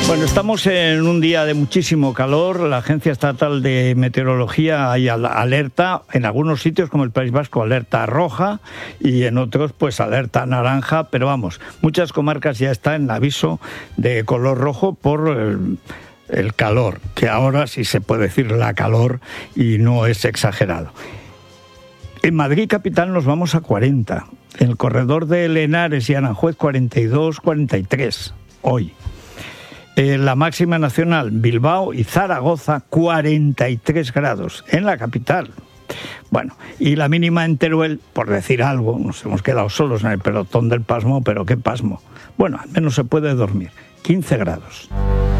Bueno, estamos en un día de muchísimo calor. La Agencia Estatal de Meteorología hay alerta, en algunos sitios como el País Vasco, alerta roja, y en otros pues alerta naranja, pero vamos, muchas comarcas ya están en aviso de color rojo por el calor, que ahora sí se puede decir la calor y no es exagerado. En Madrid capital nos vamos a 40, en el corredor de Henares y Aranjuez 42, 43, hoy. La máxima nacional, Bilbao y Zaragoza, 43 grados, en la capital. Bueno, y la mínima en Teruel, por decir algo, nos hemos quedado solos en el pelotón del pasmo, pero qué pasmo. Bueno, al menos se puede dormir, 15 grados.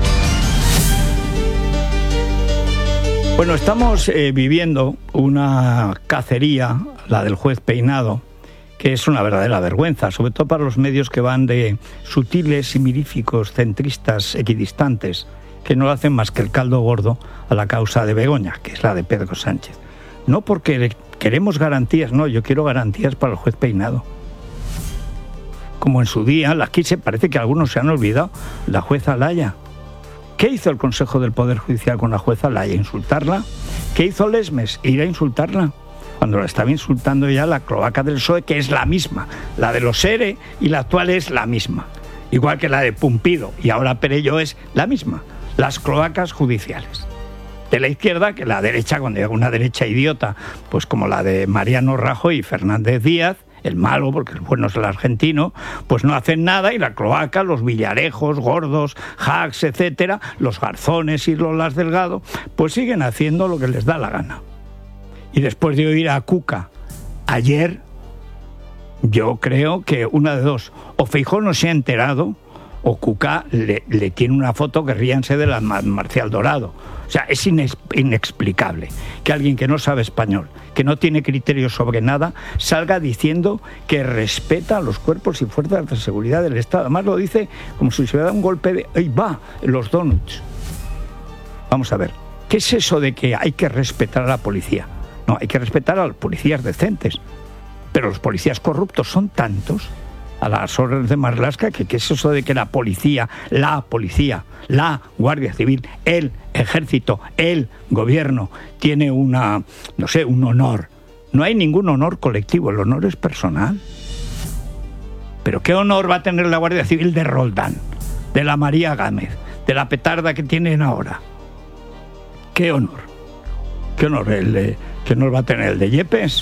Bueno, estamos viviendo una cacería, la del juez Peinado, que es una verdadera vergüenza, sobre todo para los medios que van de sutiles y miríficos, centristas, equidistantes, que no hacen más que el caldo gordo a la causa de Begoña, que es la de Pedro Sánchez. No porque queremos garantías, no, yo quiero garantías para el juez Peinado. Como en su día, aquí parece que algunos se han olvidado, la jueza Laya. ¿Qué hizo el Consejo del Poder Judicial con la jueza Laya? ¿Insultarla? ¿Qué hizo Lesmes? Ir a insultarla. Cuando la estaba insultando ya la cloaca del PSOE, que es la misma. La de los ERE y la actual es la misma. Igual que la de Pumpido y ahora Perelló es la misma. Las cloacas judiciales. De la izquierda, que la derecha, cuando llega una derecha idiota, pues como la de Mariano Rajoy y Fernández Díaz, el malo, porque el bueno es el argentino, pues no hacen nada, y la cloaca, los Villarejos, Gordos, Hacks, etcétera, los Garzones y Lolas Delgado, pues siguen haciendo lo que les da la gana. Y después de oír a Cuca ayer, yo creo que una de dos, o Feijóo no se ha enterado, o Cuca le tiene una foto que ríanse de la Marcial Dorado. O sea, es inexplicable que alguien que no sabe español, que no tiene criterios sobre nada, salga diciendo que respeta a los cuerpos y fuerzas de seguridad del Estado. Además lo dice como si se le da un golpe de ¡ay, va! Los donuts. Vamos a ver, ¿qué es eso de que hay que respetar a la policía? No, hay que respetar a los policías decentes. Pero los policías corruptos son tantos, a las órdenes de Marlaska, que es eso de que la policía, la Guardia Civil, el Ejército, el Gobierno, tiene un honor. No hay ningún honor colectivo, el honor es personal. Pero ¿qué honor va a tener la Guardia Civil de Roldán, de la María Gámez, de la petarda que tienen ahora? ¿Qué honor? ¿Qué honor? ¿Qué honor va a tener el de Yepes?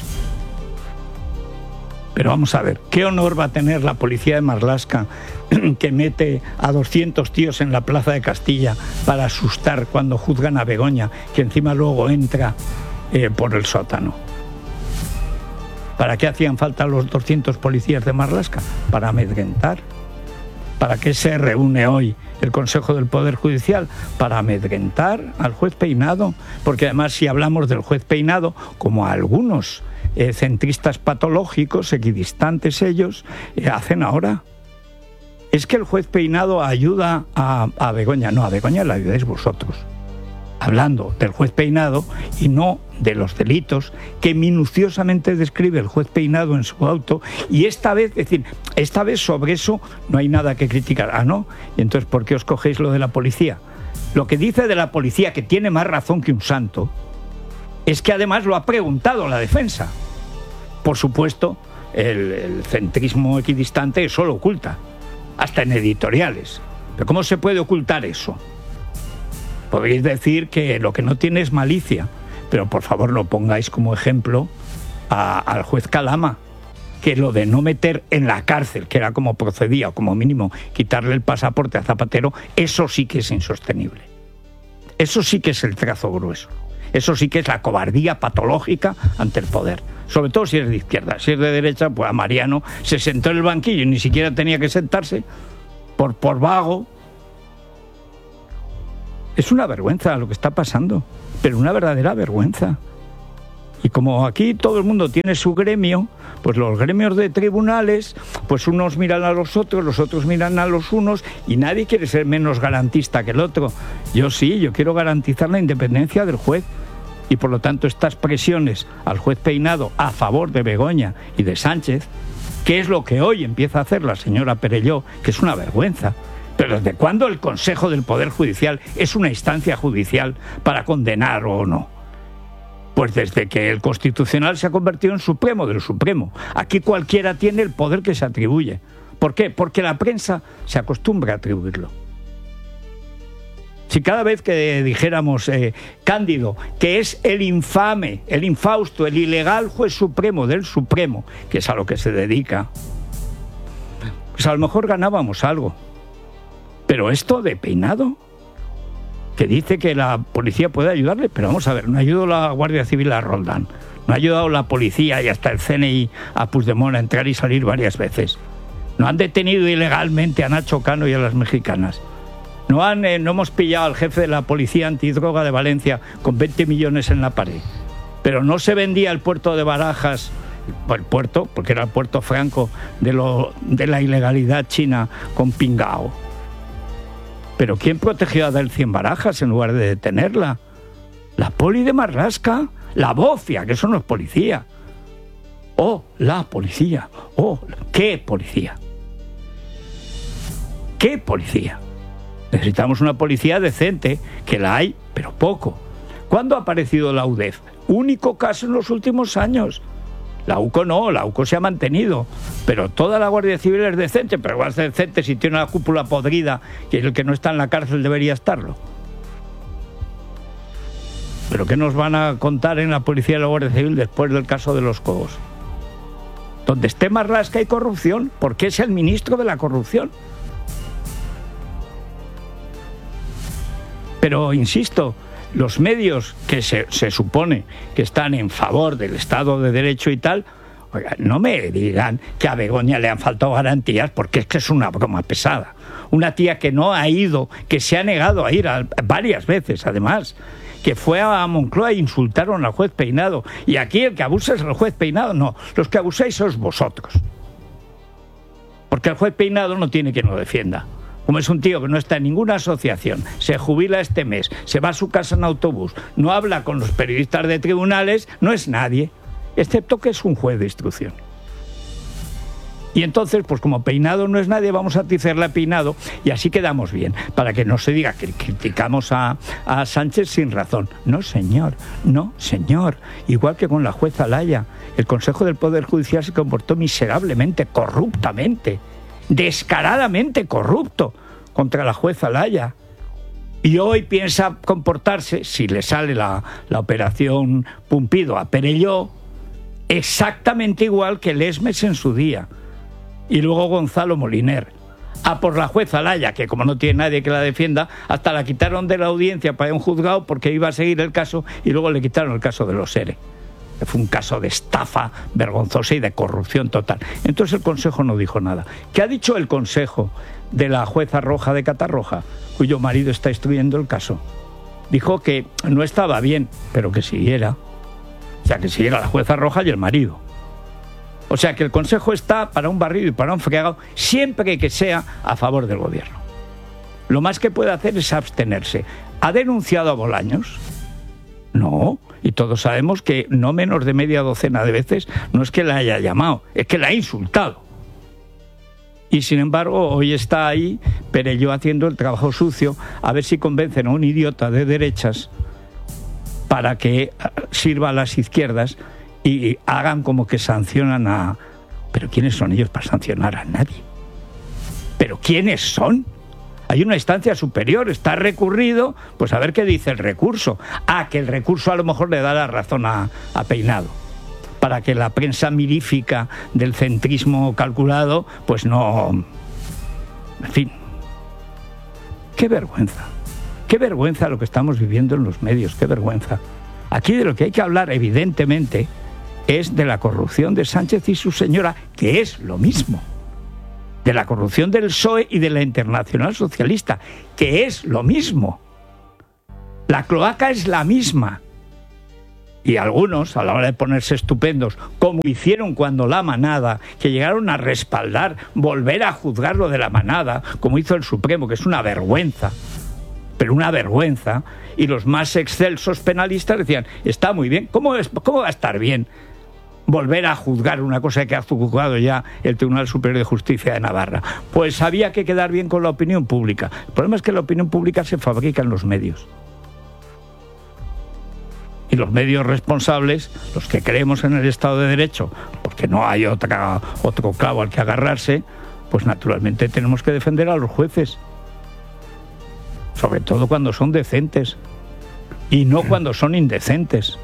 Pero vamos a ver, ¿qué honor va a tener la policía de Marlaska que mete a 200 tíos en la Plaza de Castilla para asustar cuando juzgan a Begoña, que encima luego entra por el sótano? ¿Para qué hacían falta los 200 policías de Marlaska? Para amedrentar. ¿Para qué se reúne hoy el Consejo del Poder Judicial? Para amedrentar al juez Peinado. Porque además, si hablamos del juez Peinado, como algunos centristas patológicos, equidistantes ellos, hacen ahora. Es que el juez Peinado ayuda a Begoña. No, a Begoña la ayudáis vosotros. Hablando del juez Peinado y no de los delitos que minuciosamente describe el juez Peinado en su auto, y esta vez sobre eso no hay nada que criticar. Ah, ¿no? Y entonces, ¿por qué os cogéis lo de la policía? Lo que dice de la policía, que tiene más razón que un santo, es que además lo ha preguntado la defensa. Por supuesto, el centrismo equidistante eso lo oculta, hasta en editoriales. ¿Pero cómo se puede ocultar eso? Podéis decir que lo que no tiene es malicia, pero por favor no pongáis como ejemplo al juez Calama, que lo de no meter en la cárcel, que era como procedía, o como mínimo quitarle el pasaporte a Zapatero, eso sí que es insostenible. Eso sí que es el trazo grueso. Eso sí que es la cobardía patológica ante el poder. Sobre todo si es de izquierda. Si es de derecha, pues a Mariano se sentó en el banquillo y ni siquiera tenía que sentarse por vago. Es una vergüenza lo que está pasando, pero una verdadera vergüenza. Y como aquí todo el mundo tiene su gremio, pues los gremios de tribunales, pues unos miran a los otros miran a los unos, y nadie quiere ser menos garantista que el otro. Yo sí, yo quiero garantizar la independencia del juez. Y por lo tanto estas presiones al juez Peinado a favor de Begoña y de Sánchez, que es lo que hoy empieza a hacer la señora Perelló, que es una vergüenza, Pero ¿desde cuándo el Consejo del Poder Judicial es una instancia judicial para condenar o no? Pues desde que el Constitucional se ha convertido en Supremo del Supremo. Aquí cualquiera tiene el poder que se atribuye. ¿Por qué? Porque la prensa se acostumbra a atribuirlo. Si cada vez que dijéramos Cándido, que es el infame, el infausto, el ilegal juez supremo del Supremo, que es a lo que se dedica, pues a lo mejor ganábamos algo. Pero esto de Peinado, que dice que la policía puede ayudarle, pero vamos a ver, no ayudó la Guardia Civil a Roldán, no ha ayudado la policía y hasta el CNI a Puigdemont a entrar y salir varias veces. No han detenido ilegalmente a Nacho Cano y a las mexicanas. No hemos pillado al jefe de la policía antidroga de Valencia con 20 millones en la pared. Pero no se vendía el puerto de Barajas, el puerto, porque era el puerto franco de la ilegalidad china con Pingao. Pero ¿quién protegió a Delcy en Barajas en lugar de detenerla? La poli de Marlaska, la bofia, que eso no es policía. Oh, la policía. Oh, ¿qué policía? ¿Qué policía? Necesitamos una policía decente, que la hay, pero poco. ¿Cuándo ha aparecido la UDEF? Único caso en los últimos años. La UCO no, la UCO se ha mantenido, pero toda la Guardia Civil es decente, pero va a ser decente si tiene una cúpula podrida y el que no está en la cárcel debería estarlo. ¿Pero qué nos van a contar en la Policía y la Guardia Civil después del caso de los Cobos? Donde esté Marlaska hay corrupción, porque es el ministro de la corrupción. Pero, insisto, los medios que se supone que están en favor del Estado de Derecho y tal, oiga, no me digan que a Begoña le han faltado garantías, porque es que es una broma pesada. Una tía que no ha ido, que se ha negado a ir varias veces, además, que fue a Moncloa e insultaron al juez Peinado. Y aquí el que abusa es el juez Peinado. No, los que abusáis sois vosotros. Porque el juez Peinado no tiene quien lo defienda. Como es un tío que no está en ninguna asociación, se jubila este mes, se va a su casa en autobús, no habla con los periodistas de tribunales, no es nadie, excepto que es un juez de instrucción. Y entonces, pues como Peinado no es nadie, vamos a atizarle a Peinado y así quedamos bien, para que no se diga que criticamos a Sánchez sin razón. No, señor, no, señor. Igual que con la jueza Laya, el Consejo del Poder Judicial se comportó miserablemente, corruptamente, descaradamente corrupto contra la jueza Laya. Y hoy piensa comportarse, si le sale la operación Pumpido a Perelló, exactamente igual que Lesmes en su día. Y luego Gonzalo Moliner. A por la jueza Laya, que como no tiene nadie que la defienda, hasta la quitaron de la audiencia para un juzgado porque iba a seguir el caso y luego le quitaron el caso de los ERE. Fue un caso de estafa vergonzosa y de corrupción total. Entonces el Consejo no dijo nada. ¿Qué ha dicho el Consejo de la jueza Roja de Catarroja, cuyo marido está instruyendo el caso? Dijo que no estaba bien, pero que siguiera. O sea, que siguiera la jueza Roja y el marido. O sea, que el Consejo está para un barrido y para un fregado siempre que sea a favor del gobierno. Lo más que puede hacer es abstenerse. ¿Ha denunciado a Bolaños? No, y todos sabemos que no menos de media docena de veces no es que la haya llamado, es que la ha insultado. Y sin embargo, hoy está ahí Perelló haciendo el trabajo sucio, a ver si convencen a un idiota de derechas para que sirva a las izquierdas y hagan como que sancionan a... ¿Pero quiénes son ellos para sancionar a nadie? ¿Pero quiénes son? Hay una instancia superior, está recurrido, pues a ver qué dice el recurso. Que el recurso a lo mejor le da la razón a Peinado, para que la prensa mirífica del centrismo calculado, pues no... En fin, qué vergüenza lo que estamos viviendo en los medios, qué vergüenza. Aquí de lo que hay que hablar, evidentemente, es de la corrupción de Sánchez y su señora, que es lo mismo. De la corrupción del PSOE y de la Internacional Socialista, que es lo mismo. La cloaca es la misma. Y algunos, a la hora de ponerse estupendos, como hicieron cuando la Manada, que llegaron a respaldar, volver a juzgar lo de la Manada, como hizo el Supremo, que es una vergüenza, pero una vergüenza, y los más excelsos penalistas decían, está muy bien, ¿cómo va a estar bien? volver a juzgar una cosa que ha juzgado ya el Tribunal Superior de Justicia de Navarra. Pues había que quedar bien con la opinión pública. El problema es que la opinión pública se fabrica en los medios. Y los medios responsables, los que creemos en el Estado de Derecho, porque no hay otro clavo al que agarrarse, pues naturalmente tenemos que defender a los jueces. Sobre todo cuando son decentes y no cuando son indecentes.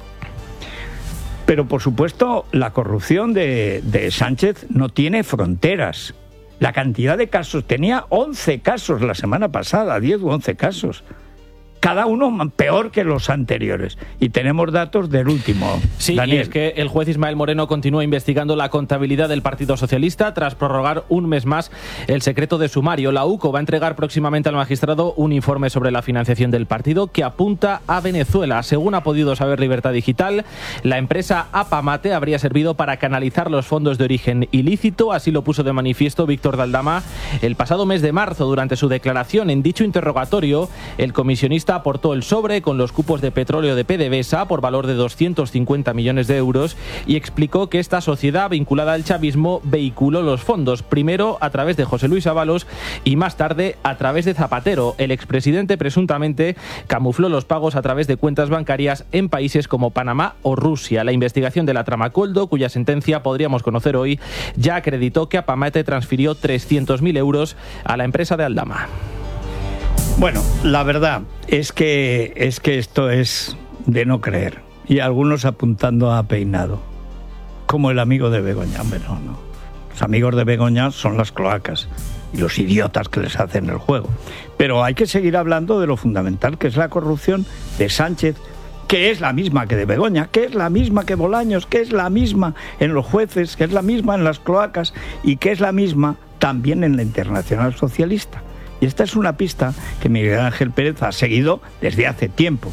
Pero por supuesto la corrupción de Sánchez no tiene fronteras. La cantidad de casos, tenía 11 casos la semana pasada, 10 u 11 casos. Cada uno peor que los anteriores. Y tenemos datos del último. Sí, Daniel. Y es que el juez Ismael Moreno continúa investigando la contabilidad del Partido Socialista tras prorrogar un mes más el secreto de sumario. La UCO va a entregar próximamente al magistrado un informe sobre la financiación del partido que apunta a Venezuela. Según ha podido saber Libertad Digital, la empresa Apamate habría servido para canalizar los fondos de origen ilícito. Así lo puso de manifiesto Víctor de Aldama el pasado mes de marzo durante su declaración. En dicho interrogatorio, el comisionista aportó el sobre con los cupos de petróleo de PDVSA por valor de 250 millones de euros y explicó que esta sociedad vinculada al chavismo vehiculó los fondos, primero a través de José Luis Ábalos y más tarde a través de Zapatero. El expresidente presuntamente camufló los pagos a través de cuentas bancarias en países como Panamá o Rusia. La investigación de la trama Coldo, cuya sentencia podríamos conocer hoy, ya acreditó que Apamate transfirió 300.000 euros a la empresa de Aldama. Bueno, la verdad es que esto es de no creer. Y algunos apuntando a Peinado, como el amigo de Begoña. Hombre, no. Los amigos de Begoña son las cloacas y los idiotas que les hacen el juego. Pero hay que seguir hablando de lo fundamental, que es la corrupción de Sánchez, que es la misma que de Begoña, que es la misma que Bolaños, que es la misma en los jueces, que es la misma en las cloacas y que es la misma también en la Internacional Socialista. Y esta es una pista que Miguel Ángel Pérez ha seguido desde hace tiempo.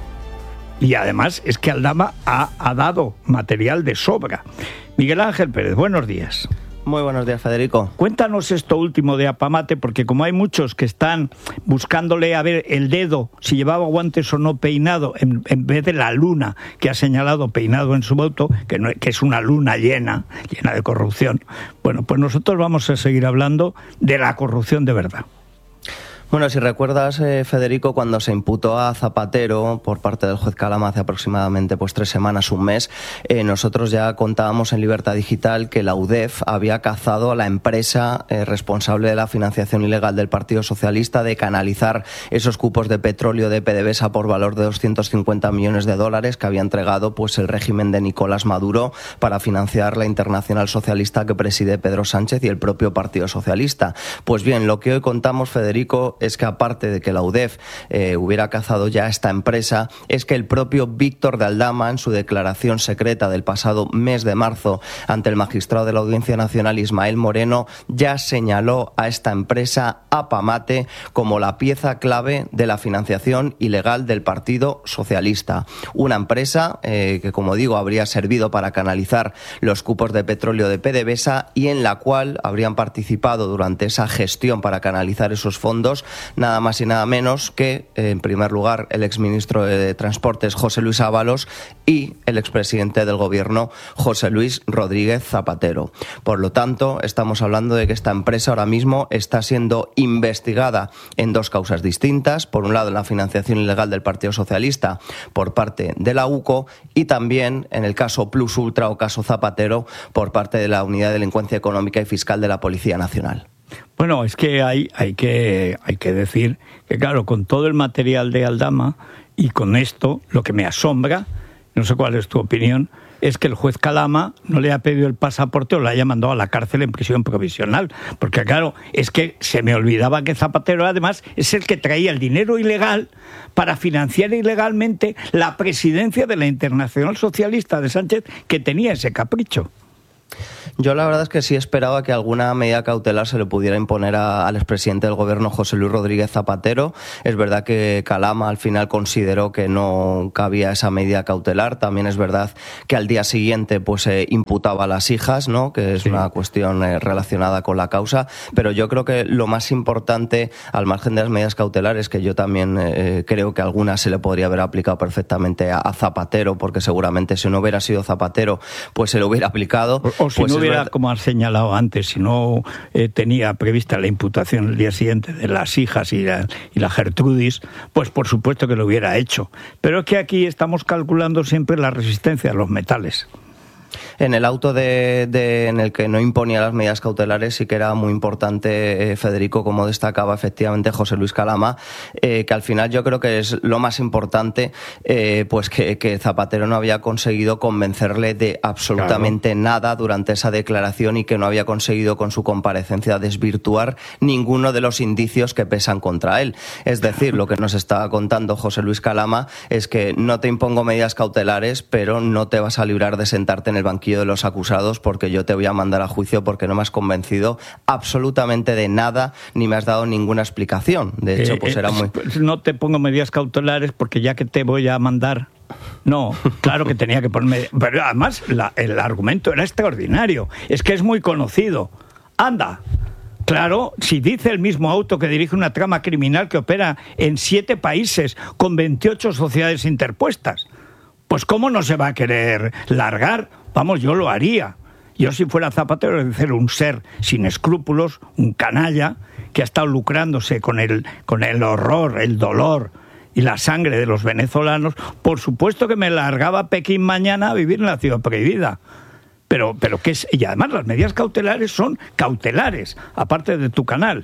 Y además es que Aldama ha dado material de sobra. Miguel Ángel Pérez, buenos días. Muy buenos días, Federico. Cuéntanos esto último de Apamate, porque como hay muchos que están buscándole a ver el dedo, si llevaba guantes o no Peinado, en vez de la luna que ha señalado Peinado en su voto, que es una luna llena de corrupción. Bueno, pues nosotros vamos a seguir hablando de la corrupción de verdad. Bueno, si recuerdas, Federico, cuando se imputó a Zapatero por parte del juez Calama hace aproximadamente 3 semanas, un mes, nosotros ya contábamos en Libertad Digital que la UDEF había cazado a la empresa responsable de la financiación ilegal del Partido Socialista, de canalizar esos cupos de petróleo de PDVSA por valor de 250 millones de dólares que había entregado el régimen de Nicolás Maduro para financiar la Internacional Socialista que preside Pedro Sánchez y el propio Partido Socialista. Pues bien, lo que hoy contamos, Federico, es que aparte de que la UDEF hubiera cazado ya esta empresa, es que el propio Víctor de Aldama, en su declaración secreta del pasado mes de marzo ante el magistrado de la Audiencia Nacional Ismael Moreno, ya señaló a esta empresa Apamate como la pieza clave de la financiación ilegal del Partido Socialista. Una empresa que, como digo, habría servido para canalizar los cupos de petróleo de PDVSA y en la cual habrían participado durante esa gestión para canalizar esos fondos nada más y nada menos que, en primer lugar, el exministro de Transportes José Luis Ábalos y el expresidente del Gobierno José Luis Rodríguez Zapatero. Por lo tanto, estamos hablando de que esta empresa ahora mismo está siendo investigada en 2 causas distintas. Por un lado, en la financiación ilegal del Partido Socialista por parte de la UCO y también en el caso Plus Ultra o caso Zapatero por parte de la Unidad de Delincuencia Económica y Fiscal de la Policía Nacional. Bueno, es que hay que decir que, claro, con todo el material de Aldama y con esto, lo que me asombra, no sé cuál es tu opinión, es que el juez Calama no le ha pedido el pasaporte o le haya mandado a la cárcel en prisión provisional. Porque, claro, es que se me olvidaba que Zapatero, además, es el que traía el dinero ilegal para financiar ilegalmente la presidencia de la Internacional Socialista de Sánchez, que tenía ese capricho. Yo la verdad es que sí esperaba que alguna medida cautelar se le pudiera imponer al expresidente del gobierno, José Luis Rodríguez Zapatero. Es verdad que Calama al final consideró que no cabía esa medida cautelar. También es verdad que al día siguiente pues imputaba a las hijas, ¿no? Que es una cuestión relacionada con la causa. Pero yo creo que lo más importante, al margen de las medidas cautelares, que yo también creo que algunas se le podría haber aplicado perfectamente a Zapatero, porque seguramente si no hubiera sido Zapatero, pues se lo hubiera aplicado. O si pues no hubiera, como has señalado antes, si no tenía prevista la imputación el día siguiente de las hijas y la Gertrudis, pues por supuesto que lo hubiera hecho. Pero es que aquí estamos calculando siempre la resistencia a los metales. En el auto en el que no imponía las medidas cautelares sí que era muy importante, Federico, como destacaba efectivamente José Luis Calama, que al final yo creo que es lo más importante, pues que Zapatero no había conseguido convencerle de absolutamente nada durante esa declaración y que no había conseguido con su comparecencia desvirtuar ninguno de los indicios que pesan contra él. Es decir, lo que nos estaba contando José Luis Calama es que no te impongo medidas cautelares, pero no te vas a librar de sentarte en el banquillo de los acusados porque yo te voy a mandar a juicio porque no me has convencido absolutamente de nada ni me has dado ninguna explicación. De hecho, pues era muy... No te pongo medidas cautelares porque ya que te voy a mandar... No, claro que tenía que ponerme... Pero además el argumento era extraordinario. Es que es muy conocido. Anda. Claro, si dice el mismo auto que dirige una trama criminal que opera en 7 países con 28 sociedades interpuestas, pues ¿cómo no se va a querer largar? Vamos, yo lo haría. Yo si fuera Zapatero, es decir, un ser sin escrúpulos, un canalla, que ha estado lucrándose con el horror, el dolor y la sangre de los venezolanos, por supuesto que me largaba a Pekín mañana a vivir en la ciudad prohibida. Pero ¿qué es? Y además las medidas cautelares son cautelares, aparte de tu canal.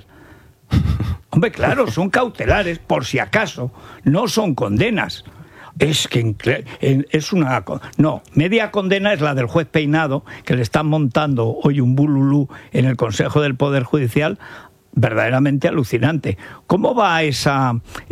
Hombre, claro, son cautelares, por si acaso, no son condenas. Es que es una... No, media condena es la del juez Peinado, que le están montando hoy un bululú en el Consejo del Poder Judicial, verdaderamente alucinante. ¿Cómo va esa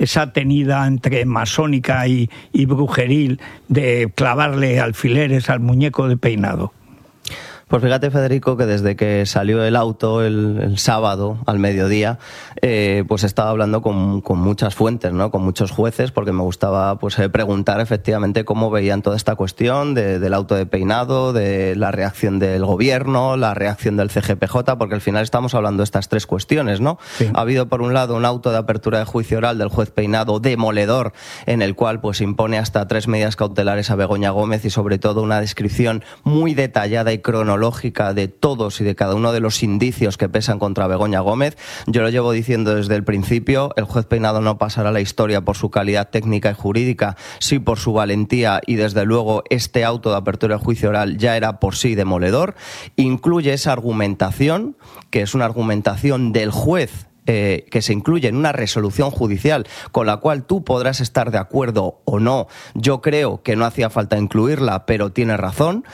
tenida entre masónica y brujeril de clavarle alfileres al muñeco de Peinado? Pues fíjate, Federico, que desde que salió el auto el sábado al mediodía, pues estaba hablando con muchas fuentes, ¿no? Con muchos jueces, porque me gustaba pues preguntar efectivamente cómo veían toda esta cuestión del auto de Peinado, de la reacción del gobierno, la reacción del CGPJ, porque al final estamos hablando de estas 3 cuestiones, ¿no? Sí. Ha habido por un lado un auto de apertura de juicio oral del juez Peinado demoledor, en el cual pues impone hasta 3 medidas cautelares a Begoña Gómez y sobre todo una descripción muy detallada y cronológica de todos y de cada uno de los indicios que pesan contra Begoña Gómez. Yo lo llevo diciendo desde el principio, el juez Peinado no pasará a la historia por su calidad técnica y jurídica, sí por su valentía, y desde luego este auto de apertura de juicio oral ya era por sí demoledor. Incluye esa argumentación, que es una argumentación del juez, que se incluye en una resolución judicial con la cual tú podrás estar de acuerdo o no. Yo creo que no hacía falta incluirla, pero tiene razón,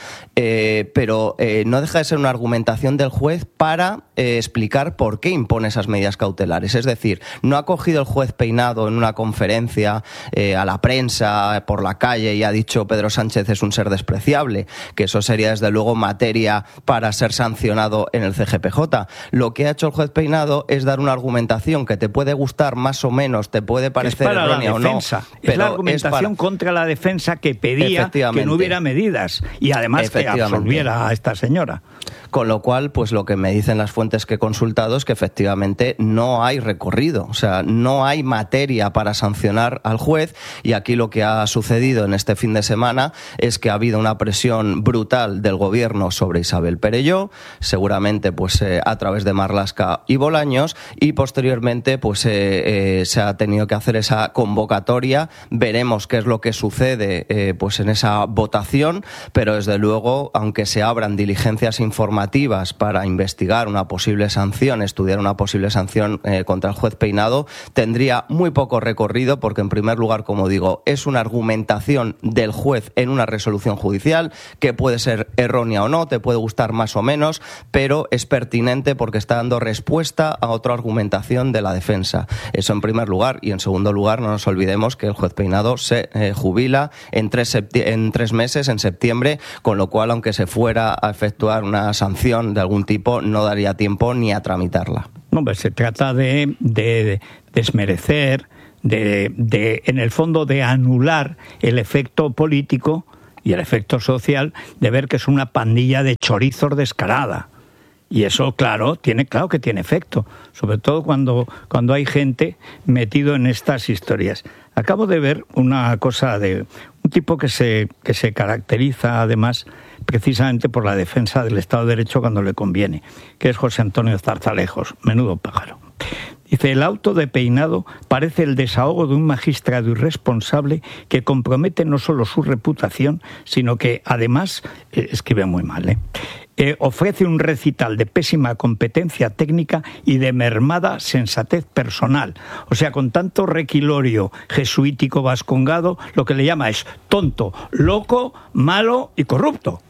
pero no deja de ser una argumentación del juez para explicar por qué impone esas medidas cautelares. Es decir, no ha cogido el juez Peinado en una conferencia a la prensa por la calle y ha dicho Pedro Sánchez es un ser despreciable, que eso sería desde luego materia para ser sancionado en el CGPJ. Lo que ha hecho el juez Peinado es dar una argumentación que te puede gustar más o menos, te puede parecer errónea o no. Es la argumentación contra la defensa que pedía que no hubiera medidas y además que absolviera a esta señora. Con lo cual, pues lo que me dicen las fuentes que he consultado es que efectivamente no hay recorrido, o sea, no hay materia para sancionar al juez, y aquí lo que ha sucedido en este fin de semana es que ha habido una presión brutal del gobierno sobre Isabel Perelló, seguramente pues a través de Marlaska y Bolaños, y posteriormente pues se ha tenido que hacer esa convocatoria. Veremos qué es lo que sucede pues en esa votación, pero desde luego, aunque se abran diligencias informativas para investigar una posible sanción, estudiar una posible sanción contra el juez Peinado, tendría muy poco recorrido porque, en primer lugar, como digo, es una argumentación del juez en una resolución judicial que puede ser errónea o no, te puede gustar más o menos, pero es pertinente porque está dando respuesta a otro argumento argumentación de la defensa. Eso en primer lugar. Y en segundo lugar, no nos olvidemos que el juez Peinado se jubila en 3 meses, en septiembre, con lo cual, aunque se fuera a efectuar una sanción de algún tipo, no daría tiempo ni a tramitarla. No, pues se trata de desmerecer, en el fondo, de anular el efecto político y el efecto social de ver que es una pandilla de chorizos descarada. Y eso, claro que tiene efecto, sobre todo cuando hay gente metido en estas historias. Acabo de ver una cosa de un tipo que se caracteriza, además, precisamente por la defensa del Estado de Derecho cuando le conviene, que es José Antonio Zarzalejos, menudo pájaro. Dice: el auto de Peinado parece el desahogo de un magistrado irresponsable que compromete no solo su reputación, sino que además, escribe muy mal, ofrece un recital de pésima competencia técnica y de mermada sensatez personal. O sea, con tanto requilorio jesuítico vascongado, lo que le llama es tonto, loco, malo y corrupto.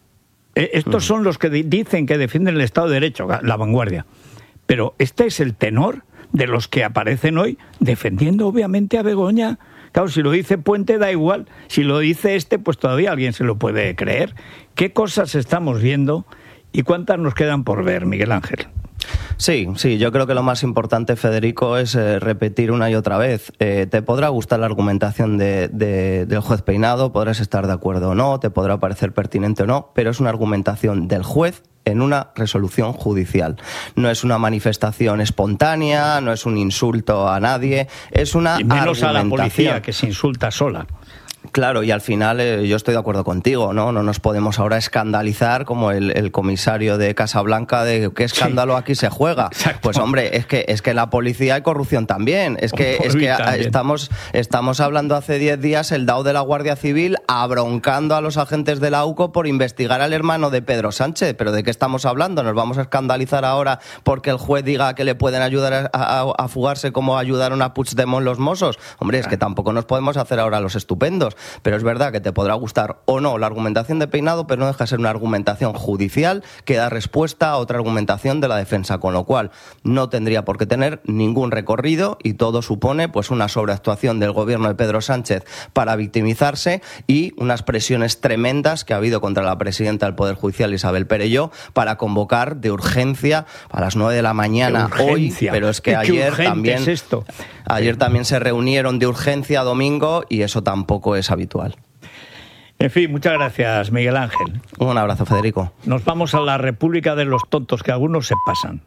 Estos son los que dicen que defienden el Estado de Derecho, la vanguardia. Pero este es el tenor de los que aparecen hoy defendiendo obviamente a Begoña. Claro, si lo dice Puente da igual, si lo dice pues todavía alguien se lo puede creer. ¿Qué cosas estamos viendo y cuántas nos quedan por ver, Miguel Ángel? Sí, yo creo que lo más importante, Federico, es repetir una y otra vez. Te podrá gustar la argumentación del juez Peinado, podrás estar de acuerdo o no, te podrá parecer pertinente o no, pero es una argumentación del juez en una resolución judicial. No es una manifestación espontánea, no es un insulto a nadie, es una argumentación. Y menos a la policía, que se insulta sola. Claro, y al final yo estoy de acuerdo contigo, ¿no? No nos podemos ahora escandalizar como el comisario de Casablanca de qué escándalo aquí se juega. Exacto. Pues hombre, es que la policía hay corrupción también. Es que estamos hablando hace 10 días el DAO de la Guardia Civil abroncando a los agentes de la UCO por investigar al hermano de Pedro Sánchez. ¿Pero de qué estamos hablando? ¿Nos vamos a escandalizar ahora porque el juez diga que le pueden ayudar a fugarse como ayudaron a Puigdemont los Mossos? Hombre, es que tampoco nos podemos hacer ahora los estupendos. Pero es verdad que te podrá gustar o no la argumentación de Peinado, pero no deja de ser una argumentación judicial que da respuesta a otra argumentación de la defensa, con lo cual no tendría por qué tener ningún recorrido y todo supone pues una sobreactuación del gobierno de Pedro Sánchez para victimizarse y unas presiones tremendas que ha habido contra la presidenta del Poder Judicial, Isabel Perelló, para convocar de urgencia a las 9 de la mañana hoy, pero es que ayer también se reunieron de urgencia domingo y eso tampoco es habitual. En fin, muchas gracias, Miguel Ángel. Un abrazo, Federico. Nos vamos a la República de los Tontos, que algunos se pasan.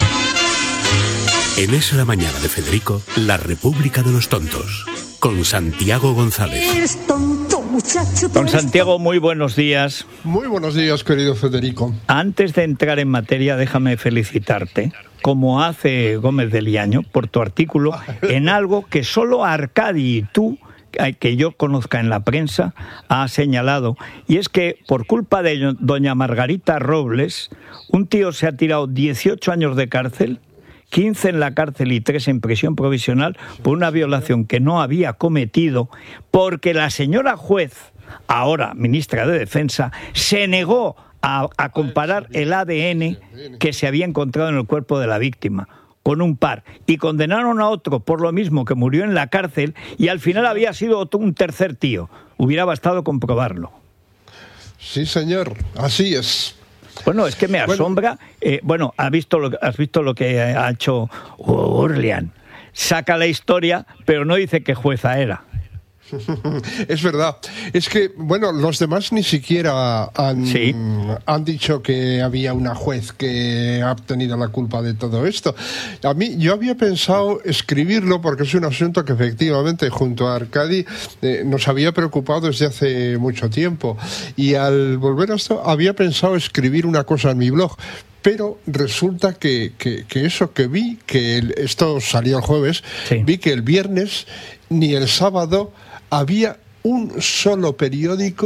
En Es la Mañana de Federico, la República de los Tontos, con Santiago González. Eres tonto, muchacho. Don Santiago, muy buenos días. Muy buenos días, querido Federico. Antes de entrar en materia, déjame felicitarte, como hace Gómez de Liaño, por tu artículo en algo que solo Arcadi y tú, que yo conozca en la prensa, ha señalado, y es que por culpa de doña Margarita Robles, un tío se ha tirado 18 años de cárcel, 15 en la cárcel y 3 en prisión provisional por una violación que no había cometido, porque la señora juez, ahora ministra de Defensa, se negó a comparar el ADN que se había encontrado en el cuerpo de la víctima con un par, y condenaron a otro por lo mismo, que murió en la cárcel, y al final había sido un tercer tío. Hubiera bastado comprobarlo. Sí, señor, así es. Bueno, es que me asombra. ¿has visto lo que ha hecho Orlean? Saca la historia, pero no dice qué jueza era. Es verdad. Es que, los demás ni siquiera han dicho que había una juez que ha tenido la culpa de todo esto. Yo había pensado escribirlo porque es un asunto que efectivamente junto a Arcadi nos había preocupado desde hace mucho tiempo. Y al volver a esto, había pensado escribir una cosa en mi blog. Pero resulta que eso que vi, esto salió el jueves, vi que el viernes ni el sábado había un solo periódico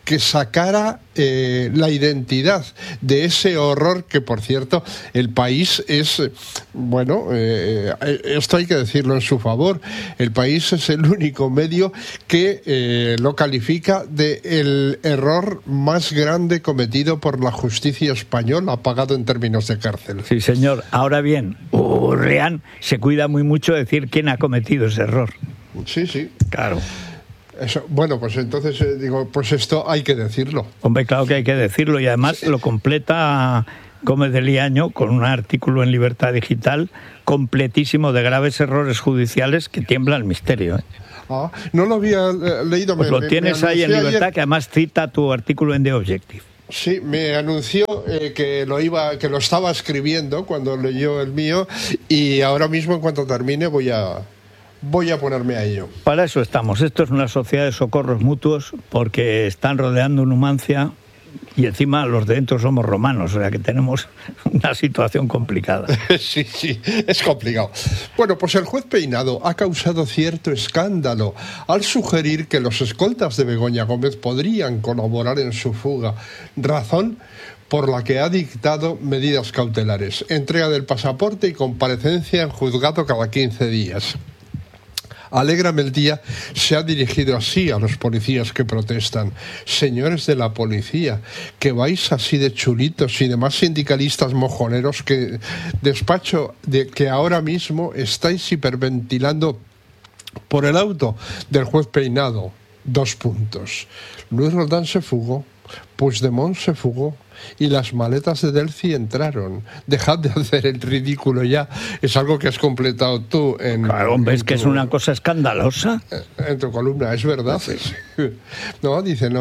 que sacara la identidad de ese horror que, por cierto, el País es, bueno, esto hay que decirlo en su favor, el País es el único medio que lo califica de el error más grande cometido por la justicia española, pagado en términos de cárcel. Sí, señor. Ahora bien, Urreán se cuida muy mucho de decir quién ha cometido ese error. Sí, sí. Claro. Eso, bueno, pues entonces digo, pues esto hay que decirlo. Hombre, claro que hay que decirlo, y además lo completa Gómez de Liaño con un artículo en Libertad Digital completísimo de graves errores judiciales que tiembla el misterio. Ah, no lo había leído. Pues lo tienes ahí en Libertad, ayer, que además cita tu artículo en The Objective. Sí, me anunció que lo estaba escribiendo cuando leyó el mío, y ahora mismo, en cuanto termine, voy a ponerme a ello. Para eso estamos. Esto es una sociedad de socorros mutuos, porque están rodeando Numancia y encima los de dentro somos romanos, o sea que tenemos una situación complicada. Sí, es complicado. Bueno, pues el juez Peinado ha causado cierto escándalo al sugerir que los escoltas de Begoña Gómez podrían colaborar en su fuga, razón por la que ha dictado medidas cautelares, entrega del pasaporte y comparecencia en juzgado cada 15 días. Alégrame el día se ha dirigido así a los policías que protestan. Señores de la policía, que vais así de chulitos y demás sindicalistas mojoneros que despacho de que ahora mismo estáis hiperventilando por el auto del juez Peinado. 2 puntos. Luis Roldán se fugó, Puigdemont se fugó y las maletas de Delcy entraron. Dejad de hacer el ridículo ya. Es algo que has completado tú en... Claro, ¿ves que es una cosa escandalosa? En tu columna, es verdad. No, dice,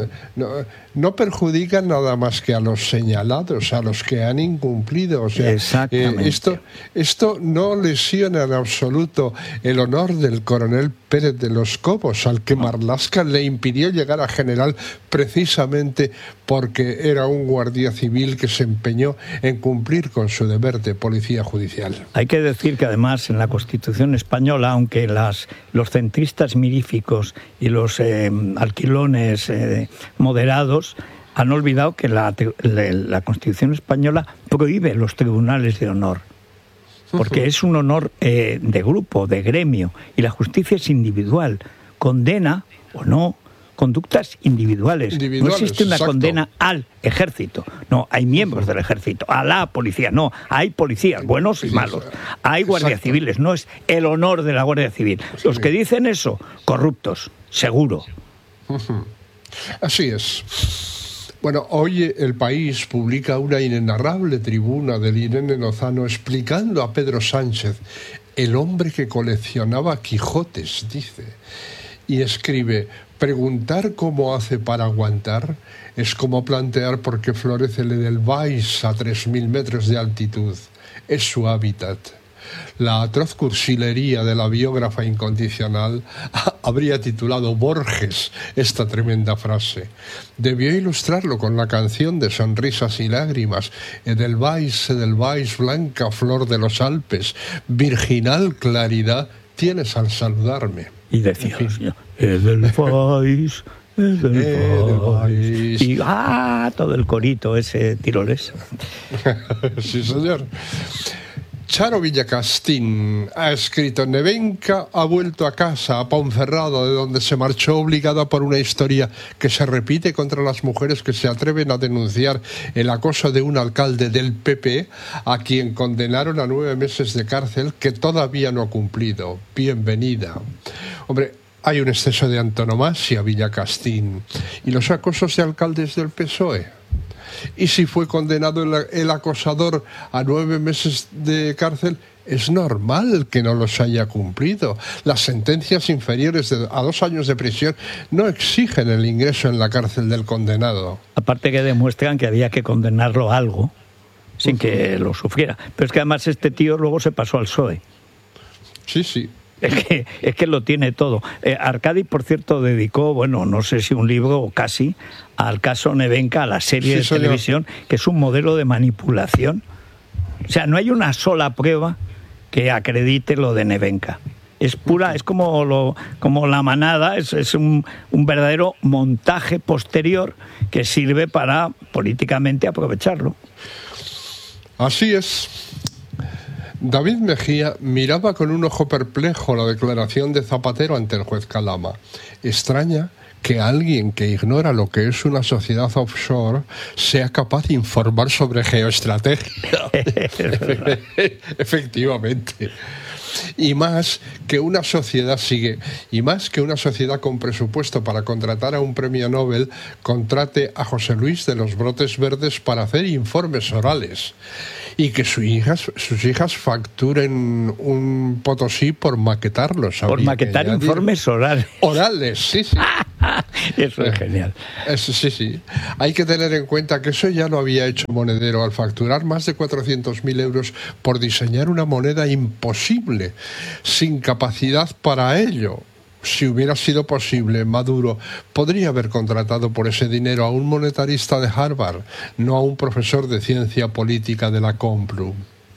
no perjudican nada más que a los señalados, a los que han incumplido. O sea, esto no lesiona en absoluto el honor del coronel Pérez de los Cobos, al que Marlaska le impidió llegar a general precisamente porque era un guardia civil que se empeñó en cumplir con su deber de policía judicial. Hay que decir que además en la Constitución española, aunque los centristas miríficos y los alquilones moderados han olvidado que la Constitución española prohíbe los tribunales de honor, porque es un honor de grupo, de gremio, y la justicia es individual, condena o no conductas individuales. No existe una condena al ejército, no, hay miembros del ejército, a la policía, no, hay policías buenos y malos, hay guardias civiles, no es el honor de la Guardia Civil. Los que dicen eso, corruptos, seguro. Así es. Bueno, hoy El País publica una inenarrable tribuna de Irene Lozano explicando a Pedro Sánchez, el hombre que coleccionaba Quijotes, dice, y escribe: preguntar cómo hace para aguantar es como plantear por qué florece el Edelweiss a 3.000 metros de altitud. Es su hábitat. La atroz cursilería de la biógrafa incondicional habría titulado Borges esta tremenda frase. Debió ilustrarlo con la canción de Sonrisas y Lágrimas: Edelweiss, Edelweiss, blanca flor de los Alpes, virginal claridad tienes al saludarme. Y decía, Edelweiss, Edelweiss. Y todo el corito ese tiroles. Sí, señor. Charo Villacastín ha escrito: Nevenka ha vuelto a casa, a Ponferrada, de donde se marchó obligada por una historia que se repite contra las mujeres que se atreven a denunciar el acoso de un alcalde del PP, a quien condenaron a 9 meses de cárcel que todavía no ha cumplido. Bienvenida. Hombre, hay un exceso de antonomasia, Villacastín. ¿Y los acosos de alcaldes del PSOE? Y si fue condenado el acosador a 9 meses de cárcel, es normal que no los haya cumplido. Las sentencias inferiores a 2 años de prisión no exigen el ingreso en la cárcel del condenado. Aparte que demuestran que había que condenarlo a algo sin que lo sufriera. Pero es que además este tío luego se pasó al PSOE. Sí, sí. Es que lo tiene todo. Arcadi, por cierto, dedicó, bueno, no sé si un libro o casi, al caso Nevenka, a la serie de televisión, que es un modelo de manipulación. O sea, no hay una sola prueba que acredite lo de Nevenka. es pura, es como la manada, es un verdadero montaje posterior que sirve para políticamente aprovecharlo. Así es. David Mejía miraba con un ojo perplejo la declaración de Zapatero ante el juez Calama. Extraña que alguien que ignora lo que es una sociedad offshore sea capaz de informar sobre geoestrategia. Efectivamente. Y más que una sociedad con presupuesto para contratar a un premio Nobel, contrate a José Luis de los Brotes Verdes para hacer informes orales. Y que sus hijas facturen un Potosí por maquetarlos. Por maquetar informes orales. Orales, sí. Eso es genial. Sí. Hay que tener en cuenta que eso ya lo había hecho Monedero al facturar más de 400.000 euros por diseñar una moneda imposible, sin capacidad para ello. Si hubiera sido posible, Maduro podría haber contratado por ese dinero a un monetarista de Harvard, no a un profesor de ciencia política de la Complu.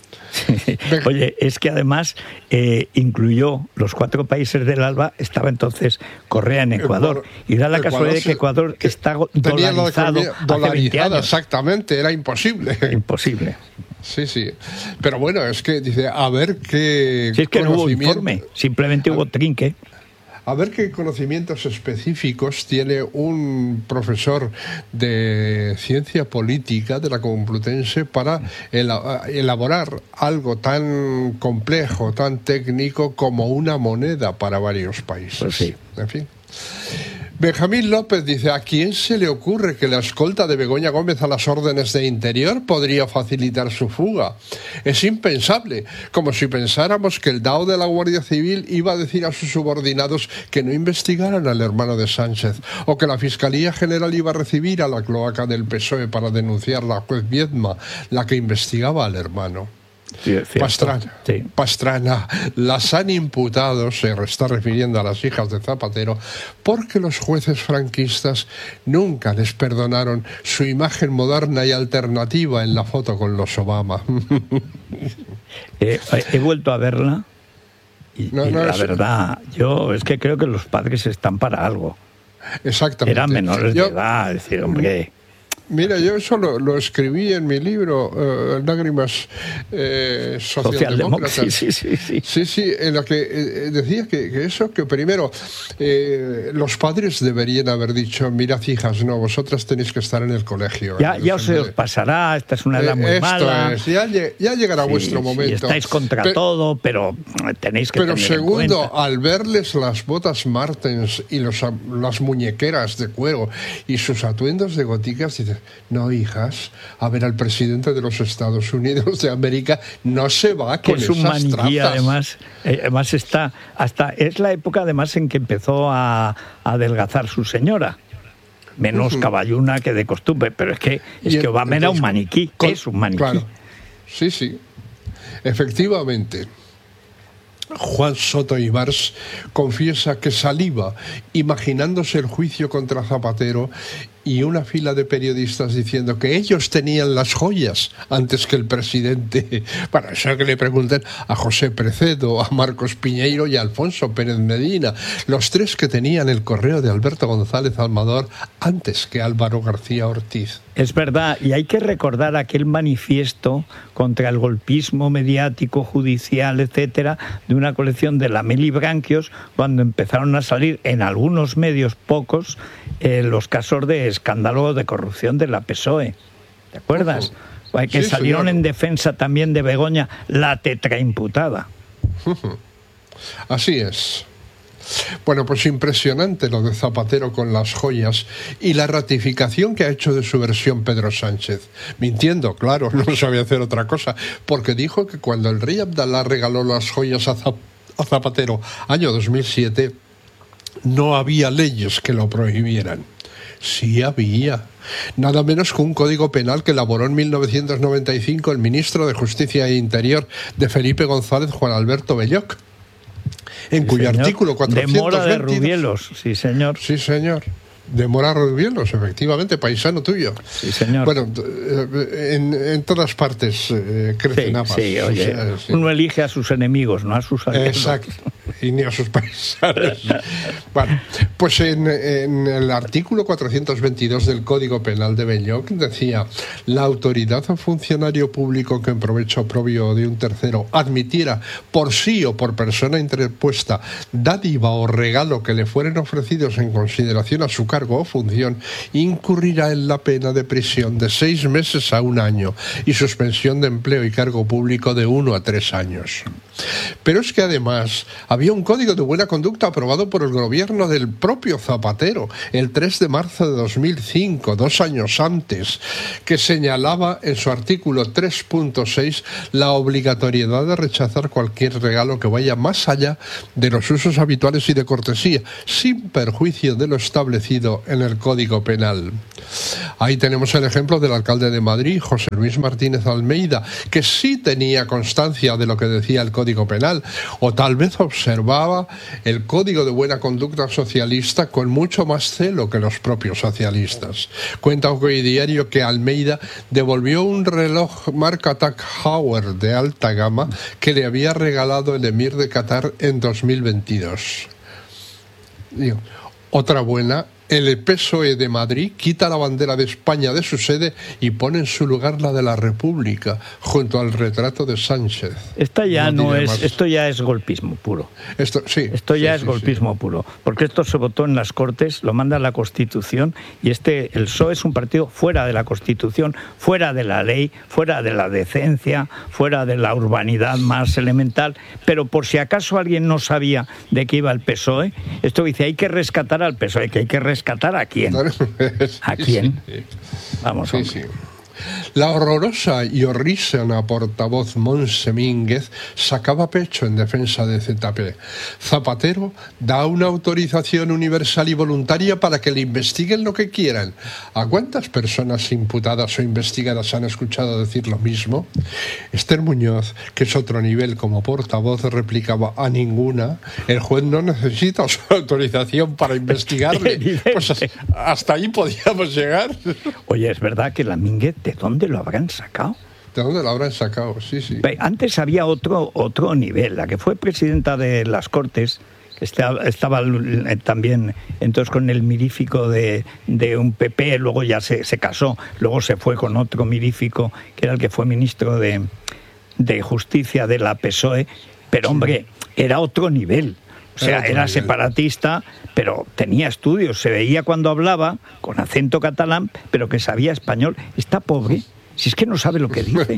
Oye, es que además incluyó los 4 países del ALBA, estaba entonces Correa en Ecuador, y da la casualidad de que Ecuador está dolarizado. Exactamente, era imposible. Imposible. Sí. Pero bueno, es que dice, a ver qué... Si es que no hubo informe, simplemente hubo trinque. A ver qué conocimientos específicos tiene un profesor de ciencia política de la Complutense para elaborar algo tan complejo, tan técnico como una moneda para varios países. Pues sí. En fin. Benjamín López dice, ¿a quién se le ocurre que la escolta de Begoña Gómez a las órdenes de Interior podría facilitar su fuga? Es impensable, como si pensáramos que el DAO de la Guardia Civil iba a decir a sus subordinados que no investigaran al hermano de Sánchez, o que la Fiscalía General iba a recibir a la cloaca del PSOE para denunciar a la juez Viedma, la que investigaba al hermano. Sí, Pastrana, las han imputado, se está refiriendo a las hijas de Zapatero, porque los jueces franquistas nunca les perdonaron su imagen moderna y alternativa en la foto con los Obama. He vuelto a verla y la verdad, yo es que creo que los padres están para algo. Exactamente. Eran menores de edad, es decir, hombre... Mira, yo eso lo escribí en mi libro, Lágrimas Socialdemócratas. Sí, en la que decía que eso, que primero los padres deberían haber dicho, mirad hijas, no, vosotras tenéis que estar en el colegio. Ya os pasará, esta es una edad muy mala. Ya llegará vuestro momento. Estáis contra todo, pero tenéis que tener segundo, en cuenta. Al verles las botas Martens y las muñequeras de cuero y sus atuendos de goticas, dices, no, hijas, a ver, al presidente de los Estados Unidos de América no se va con esas trazas. Es un maniquí, además está, hasta es la época además en que empezó a adelgazar su señora. Menos caballuna que de costumbre, pero es que Obama era un maniquí, es un maniquí. Claro. Sí, efectivamente. Juan Soto Ibars confiesa que saliva imaginándose el juicio contra Zapatero y una fila de periodistas diciendo que ellos tenían las joyas antes que el presidente. Para eso que le pregunten a José Precedo, a Marcos Piñeiro y a Alfonso Pérez Medina, los 3 que tenían el correo de Alberto González Amador antes que Álvaro García Ortiz. Es verdad, y hay que recordar aquel manifiesto contra el golpismo mediático, judicial, etcétera, de una colección de Lameli Branquios, cuando empezaron a salir en algunos medios, pocos, los casos de escándalo de corrupción de la PSOE. ¿Te acuerdas? Que salieron en defensa también de Begoña, la tetraimputada. Así es. Bueno, pues impresionante lo de Zapatero con las joyas y la ratificación que ha hecho de su versión Pedro Sánchez. Mintiendo, claro, no sabía hacer otra cosa, porque dijo que cuando el rey Abdalá regaló las joyas a Zapatero, año 2007, no había leyes que lo prohibieran. Sí había. Nada menos que un código penal que elaboró en 1995 el ministro de Justicia e Interior de Felipe González, Juan Alberto Belloc, en cuyo artículo 422... De Mora de Rubielos, sí señor. Sí señor. De Mora Rubielos, efectivamente, paisano tuyo. Sí señor. Bueno, en todas partes crecen habas. Sí, oye, uno elige a sus enemigos, no a sus aliados. y ni a sus paisanos. Bueno, pues en el artículo 422 del Código Penal de Belloc decía: la autoridad o funcionario público que en provecho propio de un tercero admitiera por sí o por persona interpuesta dádiva o regalo que le fueren ofrecidos en consideración a su cargo o función, incurrirá en la pena de prisión de 6 meses a 1 año y suspensión de empleo y cargo público de 1 a 3 años. Pero es que además había un código de buena conducta aprobado por el gobierno del propio Zapatero el 3 de marzo de 2005, 2 años antes, que señalaba en su artículo 3.6 la obligatoriedad de rechazar cualquier regalo que vaya más allá de los usos habituales y de cortesía, sin perjuicio de lo establecido en el Código Penal. Ahí tenemos el ejemplo del alcalde de Madrid, José Luis Martínez Almeida, que sí tenía constancia de lo que decía el Código Penal, o tal vez observaba el Código de Buena Conducta socialista con mucho más celo que los propios socialistas. Cuenta hoy diario que Almeida devolvió un reloj marca Tag Heuer de alta gama que le había regalado el emir de Qatar en 2022. Otra buena: el PSOE de Madrid quita la bandera de España de su sede y pone en su lugar la de la República, junto al retrato de Sánchez. Esto ya es golpismo puro. Esto ya es golpismo puro, porque esto se votó en las Cortes, lo manda la Constitución, y el PSOE es un partido fuera de la Constitución, fuera de la ley, fuera de la decencia, fuera de la urbanidad más elemental. Pero por si acaso alguien no sabía de qué iba el PSOE, esto dice: hay que rescatar al PSOE. ¿Que hay que rescatar a quién? ¿A quién? Vamos, hombre. Sí. La horrorosa y horrísona portavoz Montse Mínguez sacaba pecho en defensa de ZP. Zapatero da una autorización universal y voluntaria para que le investiguen lo que quieran. ¿A cuántas personas imputadas o investigadas han escuchado decir lo mismo? Esther Muñoz, que es otro nivel como portavoz, replicaba: a ninguna. El juez no necesita su autorización para investigarle. Pues hasta ahí podíamos llegar. Oye, es verdad que la Mínguez, ¿de dónde lo habrán sacado? ¿De dónde lo habrán sacado? Sí. Antes había otro nivel. La que fue presidenta de las Cortes, que estaba también entonces con el mirífico de un PP, luego ya se casó, luego se fue con otro mirífico, que era el que fue ministro de Justicia de la PSOE, pero hombre, era otro nivel. O sea, era separatista, pero tenía estudios. Se veía cuando hablaba con acento catalán, pero que sabía español. Está pobre. Si es que no sabe lo que dice.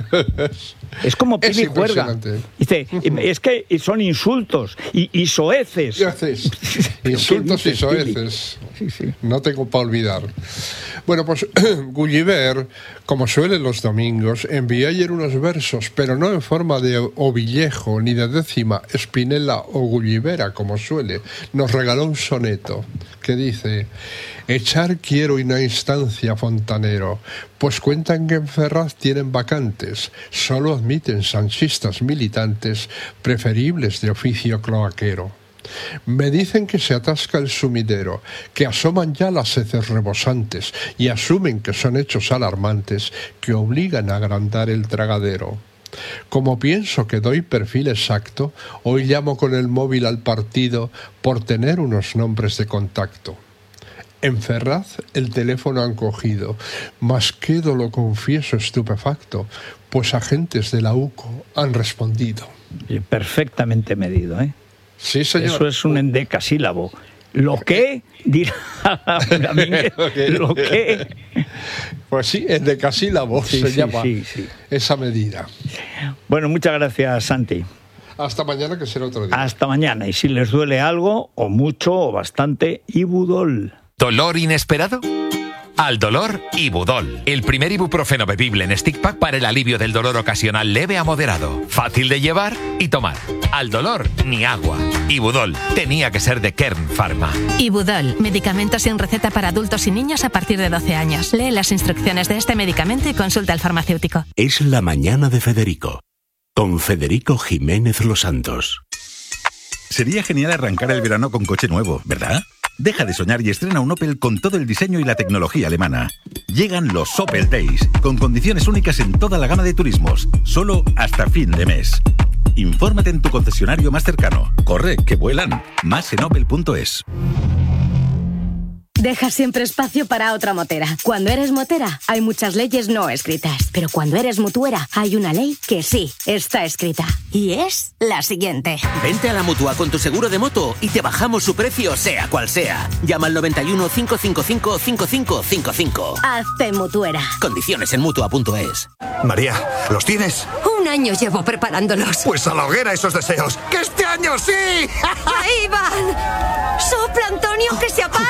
Es como Pili Juerga. Dice, es que son insultos y soeces. Insultos y soeces. Sí. No tengo para olvidar. Bueno, pues Gulliver, como suele los domingos, envió ayer unos versos, pero no en forma de ovillejo ni de décima, Spinella o Gullivera, como suele. Nos regaló un soneto que dice: echar quiero una instancia, fontanero, pues cuentan que en Ferraz tienen vacantes, solo admiten sanchistas militantes preferibles de oficio cloaquero. Me dicen que se atasca el sumidero, que asoman ya las heces rebosantes y asumen que son hechos alarmantes que obligan a agrandar el tragadero. Como pienso que doy perfil exacto, hoy llamo con el móvil al partido por tener unos nombres de contacto. En Ferraz el teléfono han cogido, mas quedo, lo confieso, estupefacto, pues agentes de la UCO han respondido. Perfectamente medido, ¿eh? Sí, señor. Eso es un endecasílabo. ¿Lo qué? Dirá ¿lo qué? Pues sí, endecasílabo se llama esa medida. Bueno, muchas gracias, Santi. Hasta mañana, que será otro día. Hasta mañana. Y si les duele algo, o mucho, o bastante, Ibudol. ¿Dolor inesperado? Al dolor, Ibudol. El primer ibuprofeno bebible en stick pack para el alivio del dolor ocasional leve a moderado. Fácil de llevar y tomar. Al dolor, ni agua. Ibudol. Tenía que ser de Kern Pharma. Ibudol. Medicamento sin receta para adultos y niños a partir de 12 años. Lee las instrucciones de este medicamento y consulta al farmacéutico. Es la mañana de Federico. Con Federico Jiménez Los Santos. Sería genial arrancar el verano con coche nuevo, ¿verdad? Deja de soñar y estrena un Opel con todo el diseño y la tecnología alemana. Llegan los Opel Days, con condiciones únicas en toda la gama de turismos, solo hasta fin de mes. Infórmate en tu concesionario más cercano. Corre, que vuelan. Más en opel.es. Deja siempre espacio para otra motera. Cuando eres motera, hay muchas leyes no escritas. Pero cuando eres mutuera, hay una ley que sí está escrita. Y es la siguiente. Vente a la Mutua con tu seguro de moto y te bajamos su precio sea cual sea. Llama al 91 555 5555. Hazte mutuera. Condiciones en Mutua.es. María, ¿los tienes? Un año llevo preparándolos. Pues a la hoguera esos deseos. ¡Que este año sí! ¡Ahí van! ¡Sopla, Antonio, que se apaga!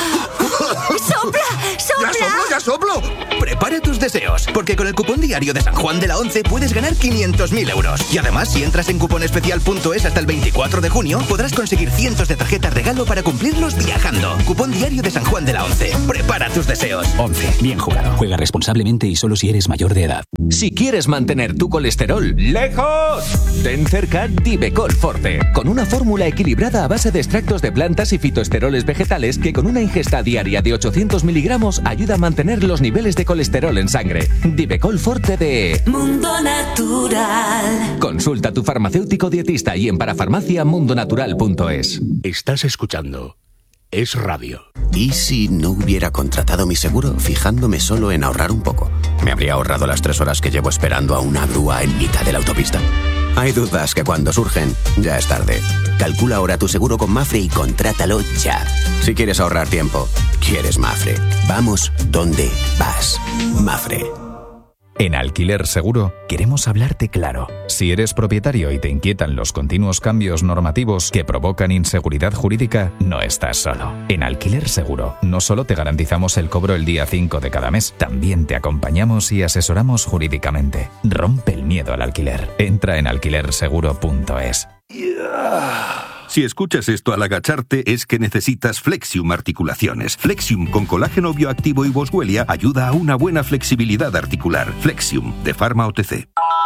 ¡Sopla! ¡Sopla! ¡Ya soplo! Prepara tus deseos, porque con el cupón diario de San Juan de la Once puedes ganar 500.000 euros. Y además, si entras en cuponespecial.es hasta el 24 de junio, podrás conseguir cientos de tarjetas regalo para cumplirlos viajando. Cupón diario de San Juan de la Once. Prepara tus deseos. 11. Bien jugado. Juega responsablemente y solo si eres mayor de edad. Si quieres mantener tu colesterol lejos, ten cerca Divecol Forte, con una fórmula equilibrada a base de extractos de plantas y fitoesteroles vegetales que con una ingesta diaria de 800 miligramos ayuda a mantener los niveles de colesterol en sangre. Divecol Forte de Mundo Natural. Consulta a tu farmacéutico dietista y en parafarmaciamundonatural.es. Estás escuchando Es Radio. ¿Y si no hubiera contratado mi seguro fijándome solo en ahorrar un poco? ¿Me habría ahorrado las 3 horas que llevo esperando a una grúa en mitad de la autopista? Hay dudas que cuando surgen, ya es tarde. Calcula ahora tu seguro con Mafre y contrátalo ya. Si quieres ahorrar tiempo, quieres Mafre. Vamos donde vas. Mafre. En Alquiler Seguro queremos hablarte claro. Si eres propietario y te inquietan los continuos cambios normativos que provocan inseguridad jurídica, no estás solo. En Alquiler Seguro no solo te garantizamos el cobro el día 5 de cada mes, también te acompañamos y asesoramos jurídicamente. Rompe el miedo al alquiler. Entra en alquilerseguro.es. Si escuchas esto al agacharte es que necesitas Flexium Articulaciones. Flexium con colágeno bioactivo y boswellia ayuda a una buena flexibilidad articular. Flexium, de Pharma OTC.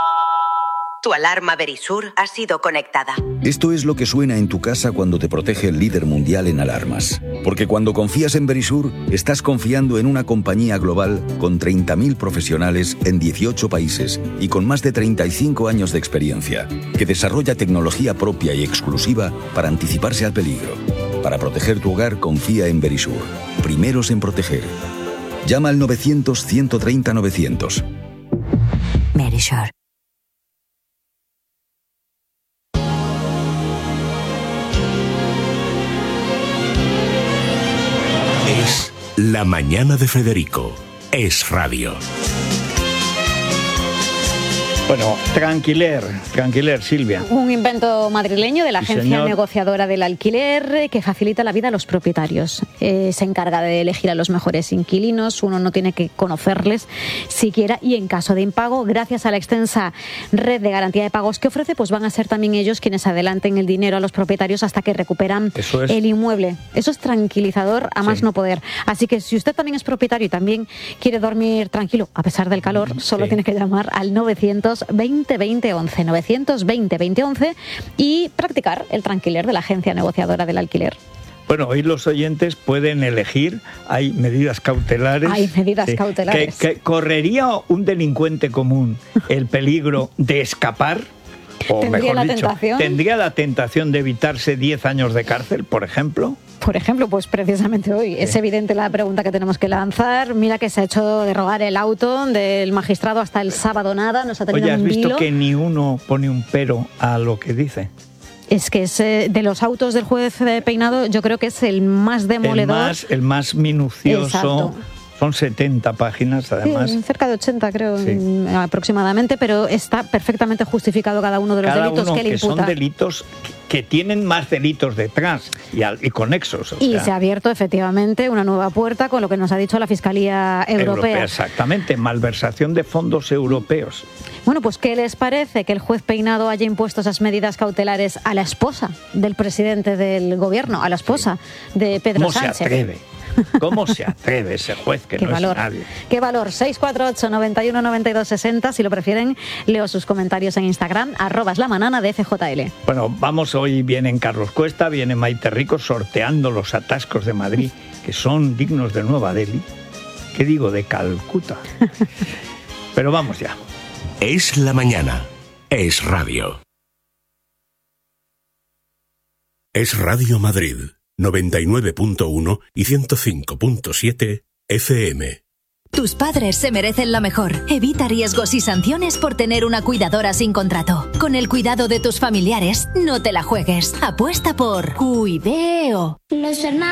Tu alarma Verisur ha sido conectada. Esto es lo que suena en tu casa cuando te protege el líder mundial en alarmas. Porque cuando confías en Verisur, estás confiando en una compañía global con 30.000 profesionales en 18 países y con más de 35 años de experiencia, que desarrolla tecnología propia y exclusiva para anticiparse al peligro. Para proteger tu hogar, confía en Verisur. Primeros en proteger. Llama al 900-130-900. Verisur. Es La Mañana de Federico. Es Radio. Bueno, Tranquiler, Silvia. Un invento madrileño de la agencia negociadora del alquiler que facilita la vida a los propietarios. Se encarga de elegir a los mejores inquilinos, uno no tiene que conocerles siquiera y en caso de impago, gracias a la extensa red de garantía de pagos que ofrece, pues van a ser también ellos quienes adelanten el dinero a los propietarios hasta que recuperan el inmueble. Eso es tranquilizador a más no poder. Así que si usted también es propietario y también quiere dormir tranquilo a pesar del calor, solo tiene que llamar al 920 20 11, 920 20 11 y practicar el Tranquiler de la agencia negociadora del alquiler. Bueno, hoy los oyentes pueden elegir, hay medidas cautelares. Hay medidas cautelares. Que ¿correría un delincuente común el peligro de escapar? O ¿tendría la tentación de evitarse 10 años de cárcel, por ejemplo? Por ejemplo, pues precisamente hoy. Es evidente la pregunta que tenemos que lanzar. Mira que se ha hecho derogar el auto del magistrado hasta el sábado nada. Nos ha tenido ¿has un visto vilo? Que ni uno pone un pero a lo que dice? Es que es, de los autos del juez Peinado, yo creo que es el más demoledor. El más minucioso. Exacto. Son 70 páginas, además. Sí, cerca de 80, creo, aproximadamente, pero está perfectamente justificado cada uno de los delitos que le imputa. Son delitos que tienen más delitos detrás y conexos. Y se ha abierto, efectivamente, una nueva puerta con lo que nos ha dicho la Fiscalía Europea. Exactamente, malversación de fondos europeos. Bueno, pues ¿qué les parece que el juez Peinado haya impuesto esas medidas cautelares a la esposa del presidente del gobierno, a la esposa de Pedro Sánchez? ¿Cómo se atreve? ¿Cómo se atreve ese juez que no es nadie? ¿Qué valor? 648 91 92 60. Si lo prefieren, leo sus comentarios en Instagram, @lamanana de FJL. Bueno, vamos, hoy vienen Carlos Cuesta, viene Maite Rico sorteando los atascos de Madrid, que son dignos de Nueva Delhi. ¿Qué digo? De Calcuta. Pero vamos ya. Es la mañana. Es radio. es Radio Madrid, 99.1 y 105.7 FM. Tus padres se merecen lo mejor. Evita riesgos y sanciones por tener una cuidadora sin contrato. Con el cuidado de tus familiares, no te la juegues. Apuesta por Cuideo. Los hermanos